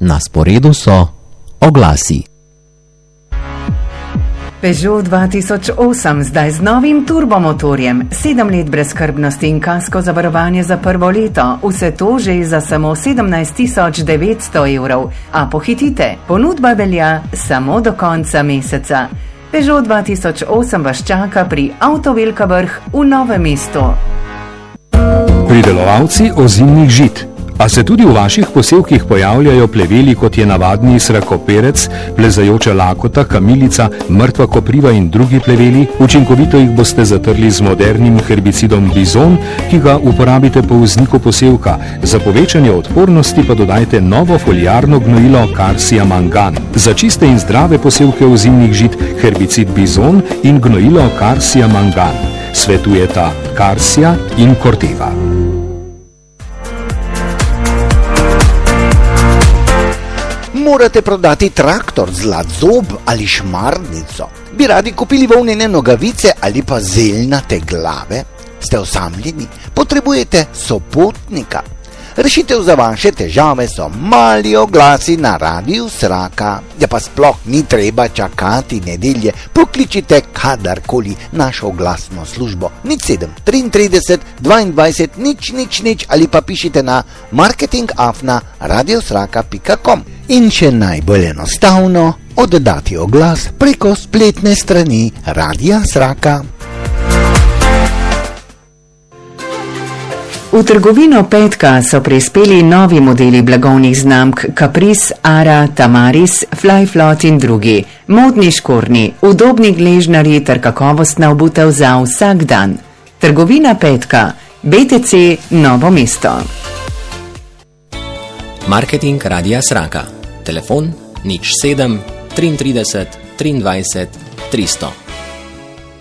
Na sporedu so oglasi. Peugeot 2008 zdaj z novim turbomotorjem, 7 let brezskrbnosti in kasko zavarovanje za prvo leto, vse to že za samo 17.900 evrov. A pohitite, ponudba velja samo do konca meseca. Peugeot 2008 vas čaka pri Avto Velika Vrh v Novem mestu. Pridelovalci ozimnih žit. A se tudi v vaših posevkih pojavljajo pleveli, kot je navadni srakoperec, plezajoča lakota, kamilica, mrtva kopriva in drugi pleveli? Učinkovito jih boste zatrli z modernim herbicidom Bizon, ki ga uporabite po vzniku posevka. Za povečanje odpornosti pa dodajte novo foliarno gnojilo Karsia Mangan. Za čiste in zdrave posevke ozimnih žit herbicid Bizon in gnojilo Karsia Mangan. Svetujeta Karsia in Corteva. Morate prodati traktor, zlat zob ali šmarnico? Bi radi kupili volnene nogavice ali pa zeljnate glave? Ste osamljeni? Potrebujete sopotnika? Rešitev za vaše težave so mali oglasi na Radiu Sraka. Ja pa sploh ni treba čakati nedelje. Pokličite kadarkoli našo oglasno službo 07 33 22 000 ali pa pišite na marketing@radiosraka.com. In še najbolj enostavno, oddati oglas preko spletne strani Radia Sraka. V trgovino Petka so prispeli novi modeli blagovnih znamk Caprice, Ara, Tamaris, Flyflot in drugi. Modni škornji, udobni gležnarji ter kakovostna obutev za vsak dan. Trgovina Petka, BTC Novo mesto. Marketing Radia Sraka. Telefon 07 33 23 300.